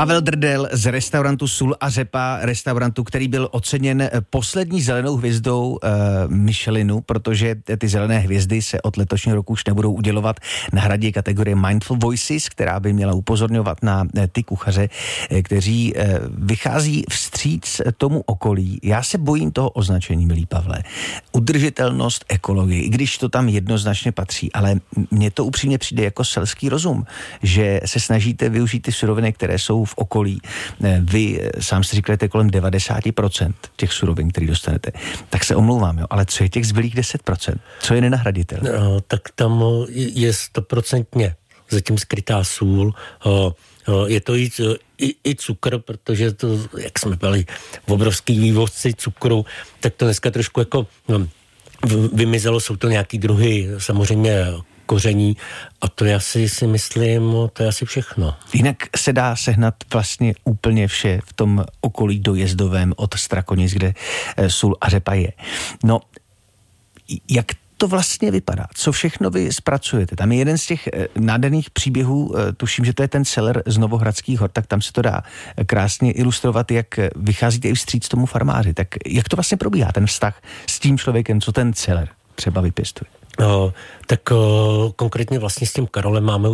Pavel Drdel z restaurantu Sůl a řepa, restaurantu, který byl oceněn poslední zelenou hvězdou Michelinu, protože ty zelené hvězdy se od letošního roku už nebudou udělovat na hradě kategorie Mindful Voices, která by měla upozorňovat na ty kuchaře, kteří vychází vstříc tomu okolí. Já se bojím toho označení, milý Pavle. Udržitelnost, ekologii, i když to tam jednoznačně patří, ale mně to upřímně přijde jako selský rozum, že se snažíte využít ty suroviny, které jsou v okolí. Vy sám si říkáte kolem 90% těch surovin, které dostanete. Tak se omlouvám, jo, ale co je těch zbylých 10%? Co je nenahraditelné? No, tak tam je 100% zatím skrytá sůl, je to i cukr, protože to, jak jsme byli obrovský vývozci cukru, tak to dneska trošku jako vymizelo, jsou to nějaký druhy samozřejmě koření a to je asi, si myslím, to je asi všechno. Jinak se dá sehnat vlastně úplně vše v tom okolí dojezdovém od Strakonic, kde sůl a řepa je. No, jak to vlastně vypadá? Co všechno vy zpracujete? Tam je jeden z těch nádherných příběhů, tuším, že to je ten celer z Novohradských hor, tak tam se to dá krásně ilustrovat, jak vycházíte i vstříc tomu farmáři. Tak jak to vlastně probíhá, ten vztah s tím člověkem, co ten celer třeba vypěstuje? Tak konkrétně vlastně s tím Karolem máme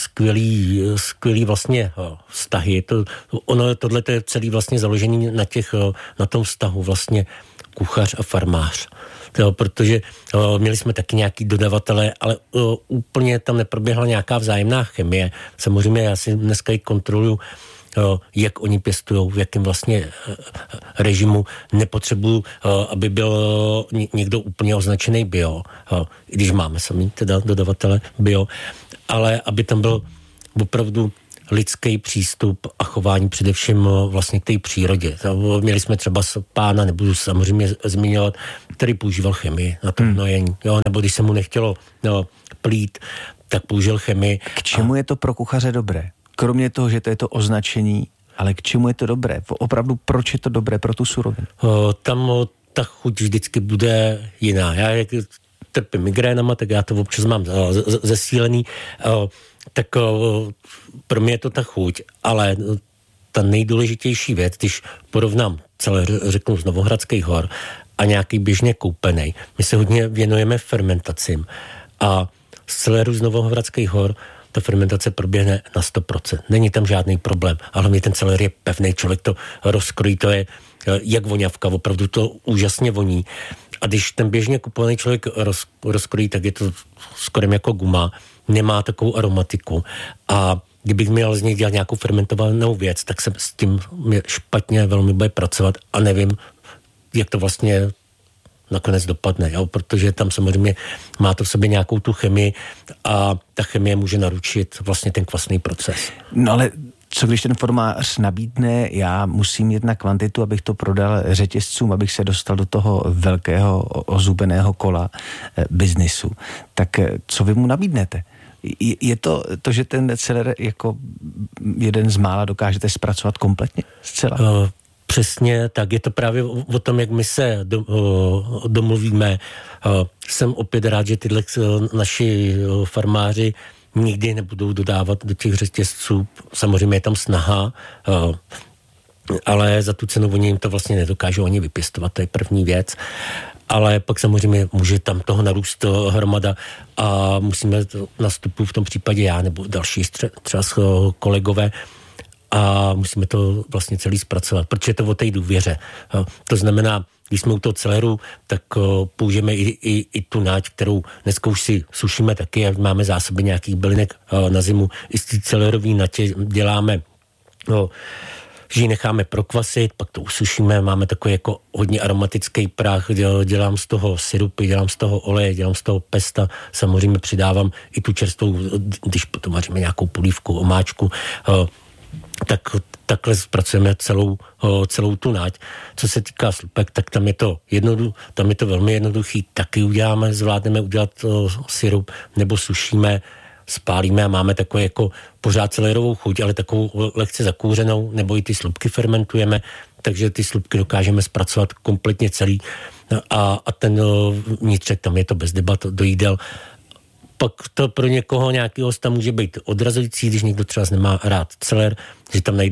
skvělý vlastně vztahy. Tohle je celý vlastně založený na tom vztahu vlastně kuchař a farmář. Protože měli jsme taky nějaký dodavatele, ale úplně tam neproběhla nějaká vzájemná chemie. Samozřejmě já si dneska i kontroluju, jak oni pěstujou, v jakém vlastně režimu. Nepotřebuju, aby byl někdo úplně označený bio, i když máme sami teda dodavatele bio, ale aby tam byl opravdu lidský přístup a chování především vlastně k té přírodě. Měli jsme třeba pána, nebudu samozřejmě zmiňovat, který používal chemii na to hnojení, nebo když se mu nechtělo plít, tak použil chemii. K čemu je to pro kuchaře dobré? Kromě toho, že to je to označení, ale k čemu je to dobré? Opravdu, proč je to dobré pro tu surovinu? Tam ta chuť vždycky bude jiná. Já jak trpím migrénama, tak já to občas mám zesílený, tak pro mě je to ta chuť, ale ta nejdůležitější věc, když porovnám celé, řeknu, z Novohradských hor a nějaký běžně koupenej, my se hodně věnujeme fermentacím a z celéru z Novohradských hor ta fermentace proběhne na 100%. Není tam žádný problém, ale hlavně ten celer je pevný, člověk to rozkrojí, to je jak voňavka, opravdu to úžasně voní. A když ten běžně kupovaný člověk rozkrojí, tak je to skoro jako guma, nemá takovou aromatiku. A kdybych měl z něj dělat nějakou fermentovanou věc, tak se s tím špatně velmi bude pracovat a nevím, jak to vlastně nakonec dopadne, protože tam samozřejmě má to v sobě nějakou tu chemii a ta chemie může naručit vlastně ten kvasný proces. No ale co když ten formář nabídne, já musím jít na kvantitu, abych to prodal řetězcům, abych se dostal do toho velkého ozubeného kola biznisu. Tak co vy mu nabídnete? Je to, že ten celer jako jeden z mála dokážete zpracovat kompletně? Zcela? Přesně, tak je to právě o tom, jak my se domluvíme. Jsem opět rád, že tyhle naši farmáři nikdy nebudou dodávat do těch řetězců. Samozřejmě je tam snaha, ale za tu cenu oni jim to vlastně nedokážou ani vypěstovat, to je první věc. Ale pak samozřejmě může tam toho narůst hromada a musíme nastupu v tom případě já nebo další třeba kolegové a musíme to vlastně celý zpracovat, protože je to o té důvěře. To znamená, když jsme u toho celeru, tak použijeme i tu náť, kterou dneska už si sušíme taky a máme zásoby nějakých bylinek na zimu. I z té celerový natě děláme, že ji necháme prokvasit, pak to usušíme, máme takový jako hodně aromatický prach, dělám z toho sirupy, dělám z toho oleje, dělám z toho pesta, samozřejmě přidávám i tu čerstvou, když potom vaříme nějakou polívku, omáčku, tak takhle zpracujeme celou tu náť. Co se týká slupek, tak tam je to velmi jednoduchý, taky zvládneme udělat sirup, nebo sušíme, spálíme a máme takovou jako pořád celerovou chuť, ale takovou lehce zakouřenou, nebo i ty slupky fermentujeme, takže ty slupky dokážeme zpracovat kompletně celý a ten vnitřek, tam je to bez debat do jídel. Pak to pro někoho nějakého hosta může být odrazující, když někdo třeba nemá rád celer, že tam najde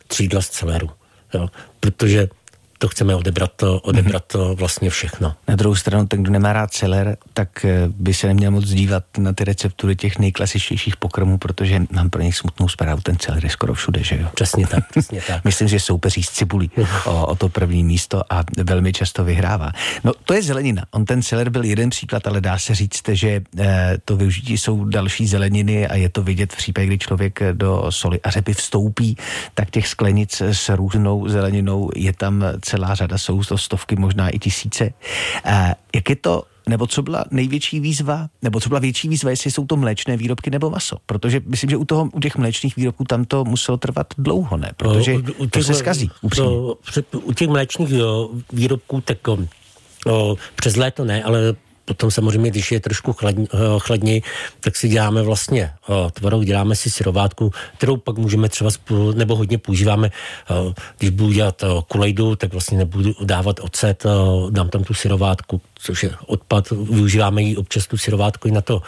třídla z celeru. Jo? Protože to chceme odebrat to vlastně všechno. Na druhou stranu, ten, kdo nemá rád celer, tak by se neměl moc dívat na ty receptury těch nejklasičtějších pokrmů, protože mám pro něj smutnou zprávu, ten celer je skoro všude, že jo? Přesně tak. Myslím, že soupeří s cibulí o to první místo a velmi často vyhrává. No, to je zelenina. On ten celer byl jeden příklad, ale dá se říct, že to využití jsou další zeleniny a je to vidět v případě, kdy člověk do soli a řepy vstoupí, tak těch sklenic s různou zeleninou je tam celá řada, jsou to stovky, možná i tisíce. Jak je to, nebo co byla největší výzva, nebo co byla větší výzva, jestli jsou to mléčné výrobky nebo maso? Protože myslím, že u těch mléčných výrobků tam to muselo trvat dlouho, ne? Protože to se zkazí, upřímně. U těch mléčných výrobků tak přes léto ne, ale potom samozřejmě, když je trošku chladněji, tak si děláme vlastně tvaroh, děláme si syrovátku, kterou pak můžeme třeba, nebo hodně používáme, když budu dělat kulejdu, tak vlastně nebudu dávat ocet, dám tam tu syrovátku, což je odpad, využíváme ji občas tu syrovátku i na to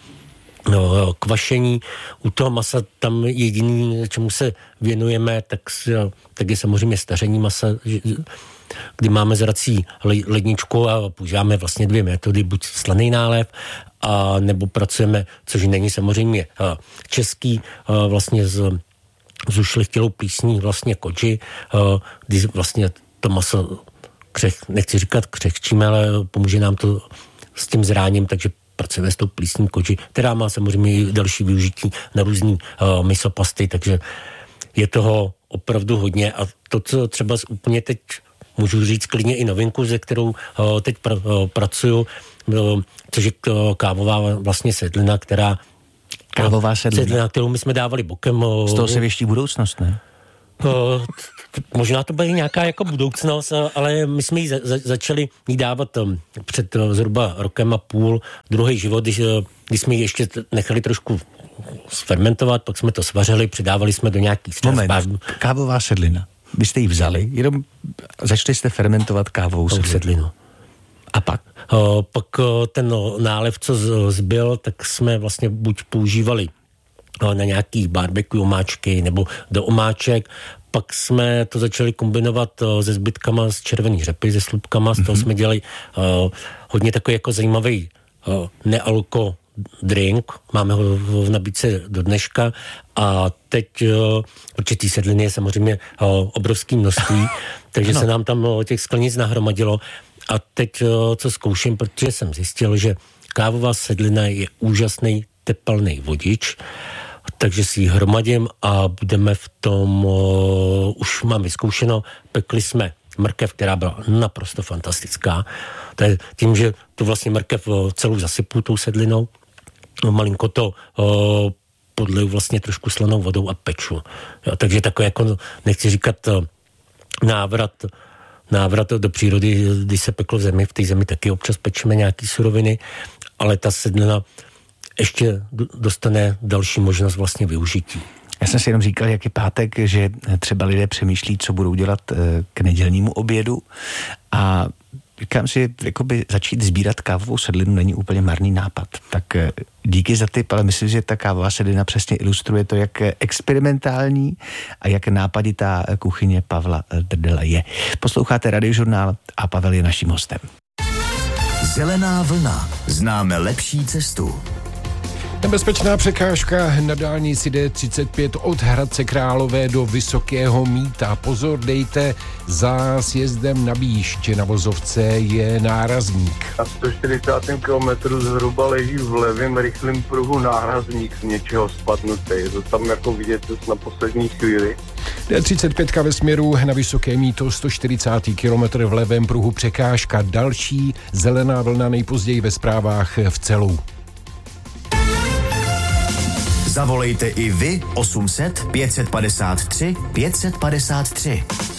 kvašení. U toho masa tam jediný, čemu se věnujeme, tak je samozřejmě staření masa, kdy máme zrací ledničku a používáme vlastně 2 metody, buď slaný nálev, a nebo pracujeme, což není samozřejmě český, vlastně s ušlechtilou plísní vlastně kodži, kdy vlastně to maso nechci říkat křehčíme, ale pomůže nám to s tím zráním, takže pracujeme s tou plísní kodži, která má samozřejmě i další využití na různý misopasty, takže je toho opravdu hodně a to, co třeba úplně teď můžu říct klidně i novinku, ze kterou teď pracuju, což je kávová vlastně sedlina, Kávová sedlina, kterou my jsme dávali bokem. Z toho se věští budoucnost, ne? Možná to bude nějaká jako budoucnost, ale my jsme ji začali jí dávat před zhruba 1,5 roku, druhý život, když jsme ji ještě nechali trošku sfermentovat, pak jsme to svařili, přidávali jsme do nějakých Moment, kávová sedlina. Vy jste ji vzali, jenom začali jste fermentovat kávovou sedlinu. A pak? Pak ten nálev, co zbyl, tak jsme vlastně buď používali na nějaký barbecue omáčky nebo do omáček. Pak jsme to začali kombinovat se zbytkama z červený řepy, se slupkama. Z toho jsme dělali hodně takový jako zajímavý nealko drink. Máme ho v nabídce do dneška a teď, protože té sedliny je samozřejmě obrovské množství, takže se nám tam těch sklenic nahromadilo. A teď, co zkouším, protože jsem zjistil, že kávová sedlina je úžasný tepelný vodič, takže si ji hromadím a budeme v tom, už mám vyzkoušeno, pekli jsme mrkev, která byla naprosto fantastická. To je tím, že tu vlastně mrkev celou zasypu tou sedlinou, malinko to podliju vlastně trošku slanou vodou a peču. Jo, takže takové jako, nechci říkat návrat do přírody, když se peklo v zemi, v té zemi taky občas pečeme nějaký suroviny, ale ta sedlina ještě dostane další možnost vlastně využití. Já jsem si jenom říkal, jak je pátek, že třeba lidé přemýšlí, co budou dělat k nedělnímu obědu a říkám si, jakoby začít sbírat kávovou sedlinu není úplně marný nápad. Tak díky za tip, ale myslím, že ta kávová sedlina přesně ilustruje to, jak experimentální a jak nápaditá kuchyně Pavla Drdela je. Posloucháte Radiožurnál a Pavel je naším hostem. Zelená vlna. Známe lepší cestu. Nebezpečná překážka na dálnici D35 od Hradce Králové do Vysokého Mýta. Pozor, dejte, za sjezdem na Bíšť na vozovce je nárazník. Na 140. kilometru zhruba leží v levém rychlém pruhu nárazník z něčeho spadnutý. Je to tam jako vidět na poslední chvíli. D35 ve směru na Vysoké Mýto, 140. kilometr v levém pruhu překážka. Další zelená vlna nejpozději ve zprávách v Celou. Zavolejte i vy 800 553 553.